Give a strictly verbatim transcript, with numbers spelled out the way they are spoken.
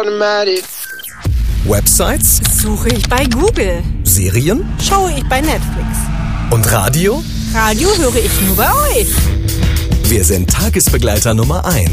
automatic. Websites? Suche ich bei Google. Serien? Schaue ich bei Netflix. Und Radio? Radio höre ich nur bei euch. Wir sind Tagesbegleiter Nummer eins.